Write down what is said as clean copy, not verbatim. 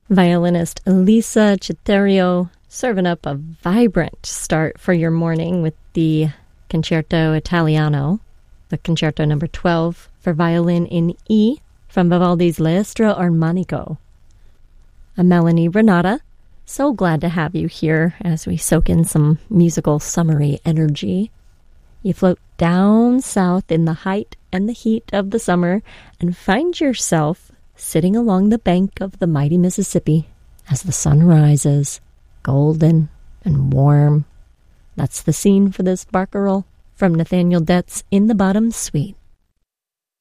Violinist Elisa Citterio serving up a vibrant start for your morning with the Concerto Italiano, the Concerto number 12 for violin in E from Vivaldi's Maestro Armonico. I'm Melanie Renata. So glad to have you here as we soak in some musical summery energy. You float down south in the height and the heat of the summer and find yourself sitting along the bank of the mighty Mississippi as the sun rises, golden and warm. That's the scene for this barcarolle from Nathaniel Dett's In the Bottom Suite.